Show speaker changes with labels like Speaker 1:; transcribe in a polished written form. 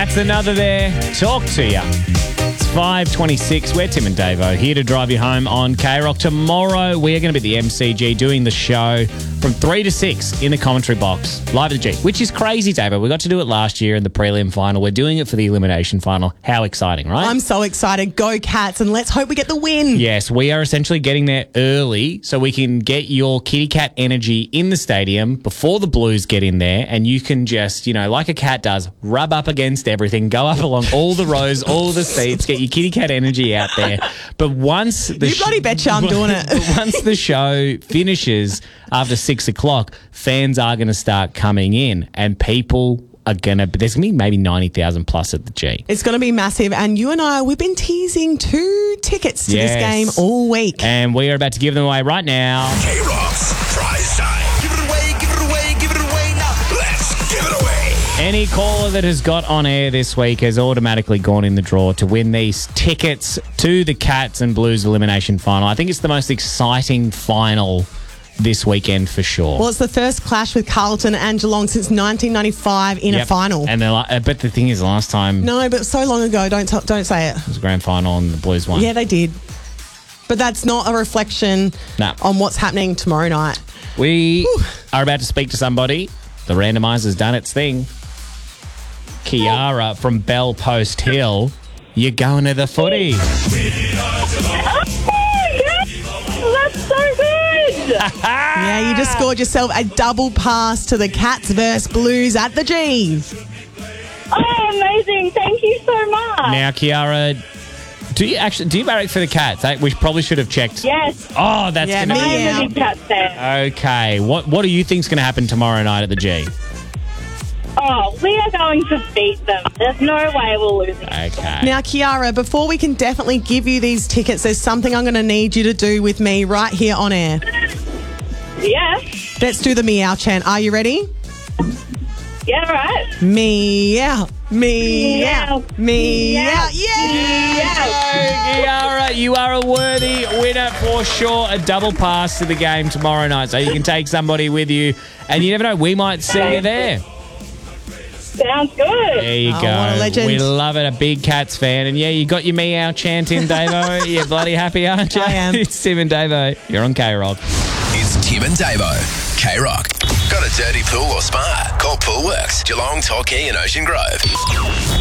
Speaker 1: That's another there. Talk to ya. It's 5:26. We're Tim and Davo here to drive you home on K-Rock. Tomorrow, we are going to be at the MCG doing the show from 3 to 6 in the commentary box, live at the G, which is crazy, Davo. We got to do it last year in the prelim final. We're doing it for the elimination final. How exciting, right?
Speaker 2: I'm so excited. Go Cats, and let's hope we get the win.
Speaker 1: Yes, we are essentially getting there early so we can get your kitty cat energy in the stadium before the Blues get in there, and you can just, like a cat does, rub up against everything, go up along all the rows, all the seats, get your kitty cat energy out there. But once the
Speaker 2: You bloody betcha I'm doing it.
Speaker 1: once the show finishes after 6 o'clock, fans are going to start coming in, and people are there's going to be maybe 90,000 plus at the G.
Speaker 2: It's going to be massive, and you and I, we've been teasing 2 tickets to this game all week.
Speaker 1: And we are about to give them away right now.
Speaker 3: K-Rock's prize time. Give it away, give it away, give it away now. Let's give it away.
Speaker 1: Any caller that has got on air this week has automatically gone in the draw to win these tickets to the Cats and Blues elimination final. I think it's the most exciting final this weekend for sure.
Speaker 2: Well, it's the first clash with Carlton and Geelong since 1995 in a final.
Speaker 1: And but the thing is, last time
Speaker 2: No, but so long ago. Don't say it.
Speaker 1: it was a grand final and the Blues won.
Speaker 2: Yeah, they did. But that's not a reflection
Speaker 1: Nah.
Speaker 2: on what's happening tomorrow night.
Speaker 1: We are about to speak to somebody. The randomiser's done its thing. Kiara from Bell Post Hill. You're going to the footy.
Speaker 4: That's so good!
Speaker 2: Yeah, you just scored yourself a double pass to the Cats versus Blues at the G.
Speaker 4: Oh, amazing. Thank you so much.
Speaker 1: Now, Kiara, do you barrack for the Cats? We probably should have checked.
Speaker 4: Yes,
Speaker 1: Oh, that's
Speaker 2: Yeah,
Speaker 1: going to
Speaker 2: me
Speaker 1: be...
Speaker 4: I'm a big Cats fan.
Speaker 1: Okay. What do you think's going to happen tomorrow night at the G?
Speaker 4: Oh, we are going to beat them. There's no way we're losing.
Speaker 1: Okay.
Speaker 2: Now, Kiara, before we can definitely give you these tickets, there's something I'm going to need you to do with me right here on air.
Speaker 4: Yeah.
Speaker 2: Let's do the meow chant. Are you ready?
Speaker 4: Yeah, right.
Speaker 2: Meow, meow, meow.
Speaker 4: Meow.
Speaker 2: Yeah!
Speaker 1: Kiara, you are a worthy winner for sure. A double pass to the game tomorrow night, so you can take somebody with you. And you never know, we might see you there.
Speaker 4: Sounds good.
Speaker 1: There you
Speaker 2: Oh,
Speaker 1: go.
Speaker 2: what a legend.
Speaker 1: We love it. A big Cats fan. And yeah, you got your meow chant in, Davo. You're bloody happy, aren't you?
Speaker 2: I am.
Speaker 1: It's Tim and Davo. You're on K-Rock.
Speaker 3: It's Tim and Davo. K-Rock. Got a dirty pool or spa? Call Poolworks. Geelong, Torquay and Ocean Grove.